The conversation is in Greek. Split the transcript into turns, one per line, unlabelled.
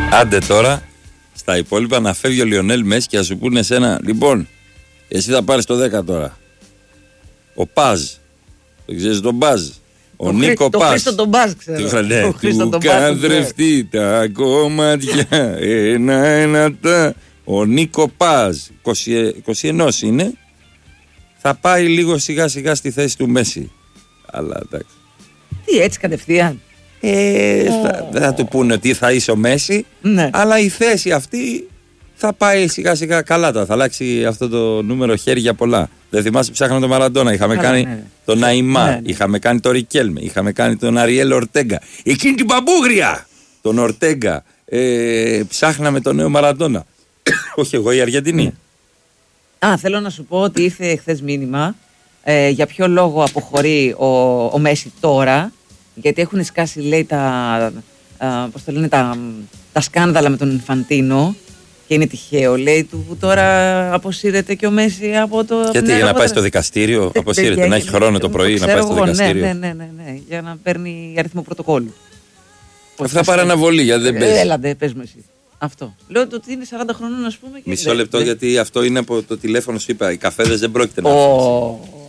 Άντε τώρα στα υπόλοιπα να φεύγει ο Λιονέλ Μέση και να σου πούνε εσένα, λοιπόν, εσύ θα πάρεις το 10 τώρα. Ο Παζ. Το ξέρεις τον Παζ. Ο Νίκο Παζ.
Το Χρήστο τον Παζ, ξέρω.
Του καθρεφτεί τα κομμάτια ένα-ένα τα. Ο Νίκο Παζ, 21 είναι, θα πάει λίγο σιγά σιγά στη θέση του Μέση. Αλλά εντάξει.
Τι, έτσι κατευθείαν?
Δεν θα του πούνε ότι θα είσαι ο Μέση,
ναι.
Αλλά η θέση αυτή θα πάει σιγά σιγά καλά. Θα αλλάξει αυτό το νούμερο χέρια πολλά. Δεν θυμάσαι, ψάχναμε τον Μαραντόνα. Είχαμε κάνει τον Ναϊμάρ, είχαμε κάνει τον Ρικέλμε, είχαμε κάνει τον Αριέλ Ορτέγκα. Εκείνη την παμπούγρια! Τον Ορτέγκα. Ψάχναμε τον νέο Μαραντόνα. Όχι εγώ, η Αργεντινή.
Θέλω να σου πω ότι ήρθε χθες μήνυμα για ποιο λόγο αποχωρεί ο Μέση τώρα. Γιατί έχουν σκάσει, λέει, πώς το λένε, τα σκάνδαλα με τον Ινφαντίνο. Και είναι τυχαίο, λέει, του τώρα αποσύρεται και ο Μέση από το.
Γιατί για να πάει στο δικαστήριο, αποσύρεται, να έχει χρόνο το πρωί να πάει στο δικαστήριο.
Ναι, για να παίρνει αριθμό πρωτοκόλλου.
Αυτά πάρε αναβολή, γιατί δεν παίζει.
Έλατε, πες μου εσύ. Αυτό. Λέω ότι είναι 40 χρονών, ας πούμε.
Μισό λεπτό, γιατί αυτό είναι από το τηλέφωνο σου είπα. Οι καφέδες δεν πρόκειται να.